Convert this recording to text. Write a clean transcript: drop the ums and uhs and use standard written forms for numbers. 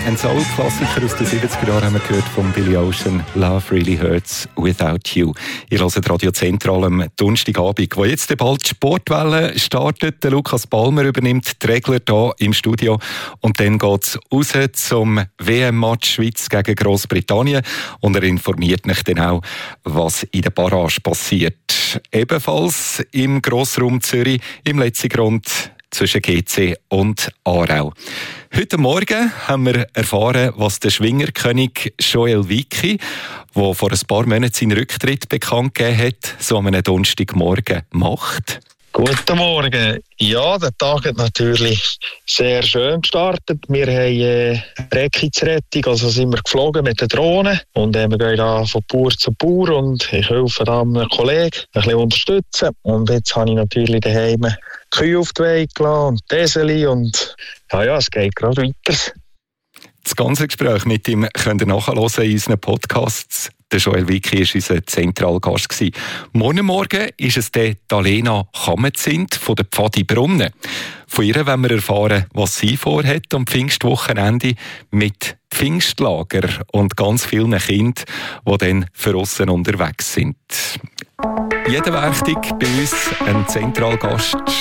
Ein Soul-Klassiker aus den 70er Jahren haben wir gehört von Billy Ocean. Love really hurts without you. Ihr hört Radio Zentral am Donnerstagabend, wo jetzt bald die Sportwelle startet. Der Lukas Palmer übernimmt die Regler hier im Studio. Und dann geht es raus zum WM-Match Schweiz gegen Grossbritannien. Und er informiert mich dann auch, was in der Barrage passiert. Ebenfalls im Grossraum Zürich, im letzten Grund zwischen GC und Aarau. Heute Morgen haben wir erfahren, was der Schwingerkönig Joel Wicki, der vor ein paar Monaten seinen Rücktritt bekannt gegeben hat, so am Donnerstagmorgen macht. Guten Morgen. Ja, der Tag hat natürlich sehr schön gestartet. Wir haben Rettungsrettung, also sind wir geflogen mit der Drohne und wir gehen da von Bauer zu Bauer und ich helfe da einem Kollegen ein bisschen unterstützen. Und jetzt habe ich natürlich daheim die Kühe auf die Weide gelassen und Eseli und ja, es geht gerade weiter. Das ganze Gespräch mit ihm könnt ihr nachhören in unseren Podcasts. Der Joel Wicki war unser Zentralgast. Morgen ist es die Lena Kammerzind von der Pfadi Brunnen. Von ihr wollen wir erfahren, was sie vorhat am Pfingstwochenende mit Pfingstlager und ganz vielen Kindern, die dann für aussen unterwegs sind. Jeden Werktag bei uns ein Zentralgast.